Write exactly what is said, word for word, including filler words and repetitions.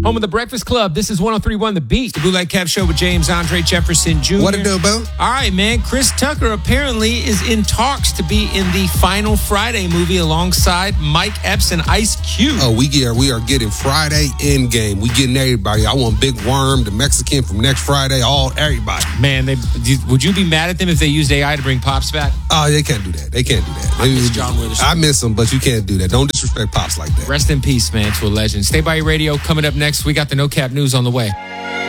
Home of the Breakfast Club. This is one oh three point one The Beat. The Bootleg Kev Show with James Andre Jefferson Junior What it do, boo? All right, man. Chris Tucker apparently is in talks to be in the Final Friday movie alongside Mike Epps and Ice Cube. Oh, we get we are getting Friday in game. We getting everybody. I want Big Worm, the Mexican from next Friday, all everybody. Man, they would you be mad at them if they used A I to bring Pops back? Oh, they can't do that. They can't do that. I miss John Witherspoon. I miss them, but you can't do that. Don't disrespect Pops like that. Rest in peace, man, to a legend. Stay by your radio. Coming up next, we got the No Cap News on the way.